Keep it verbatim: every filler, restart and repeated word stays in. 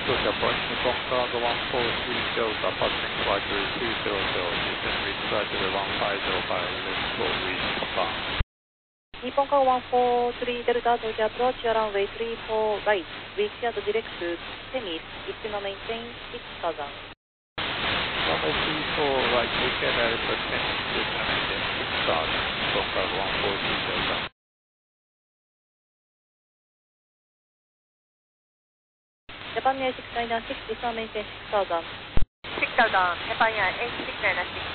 Georgia Point, Nippon Cargo one four three Delta, passing flight two zero zero, descend with schedule one five zero five, let's go with Japan. Nippon Cargo one four three Delta, Georgia approach your runway three four right, we clear to direct to Temis, Ichino maintain six thousand. Runway three four right, we can airport Temis, Ichino maintain six thousand, Nippon Cargo one four three Delta. Japan Air six nine six, Ichino maintain six thousand. six thousand, Japan Air six nine six.